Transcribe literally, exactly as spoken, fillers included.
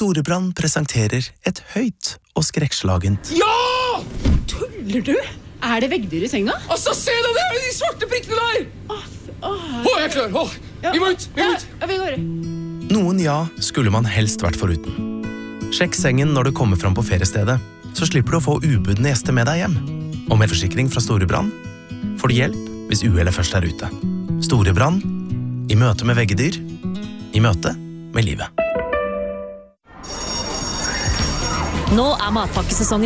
Storebrand presenterer et høyt og skrekkslagent. Ja! Tuller du? Er det veggdyr i senga? Altså, se deg der, de svarte prikkene der! Åh, åh, Å, jeg er klar, åh, vi må ut, vi må ut. Ja, vi går. Noen ja skulle man helst vært foruten. Sjekk sengen når du kommer fram på feriestedet, så slipper du å få ubudne gjester med deg hjem. Og med forsikring fra Storebrand får du hjelp hvis uhellet først er ute. Storebrand, i møte med veggedyr, i møte med livet. Nå er matpakkesesongen